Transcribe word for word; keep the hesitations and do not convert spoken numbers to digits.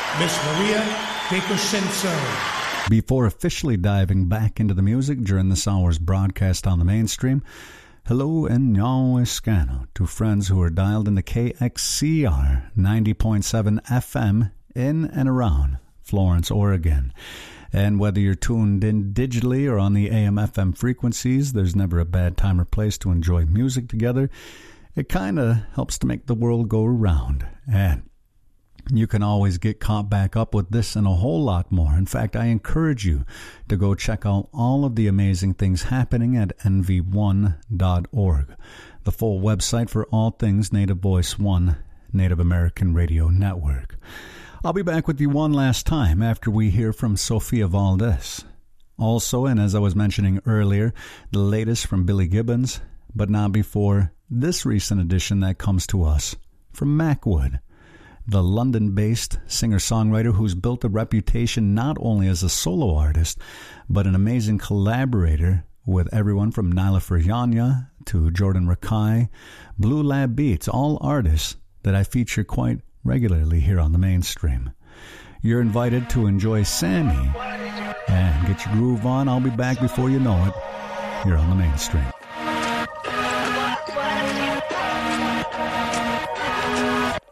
Miss Maria De Crescenzo. Before officially diving back into the music during this hour's broadcast on the mainstream, hello and Nyaweskano to friends who are dialed into K X C R ninety point seven F M in and around Florence, Oregon. And whether you're tuned in digitally or on the A M F M frequencies, there's never a bad time or place to enjoy music together. It kind of helps to make the world go around. And you can always get caught back up with this and a whole lot more. In fact, I encourage you to go check out all of the amazing things happening at N V one dot org, the full website for all things Native Voice One, Native American Radio Network. I'll be back with you one last time after we hear from Sophia Valdez. Also, and as I was mentioning earlier, the latest from Billy Gibbons, but not before this recent addition that comes to us from Macwood, the London-based singer-songwriter who's built a reputation not only as a solo artist, but an amazing collaborator with everyone from Nyla Ferjanya to Jordan Rakai, Blue Lab Beats, all artists that I feature quite regularly here on the mainstream. You're invited to enjoy Sammy and get your groove on. I'll be back before you know it here on the mainstream.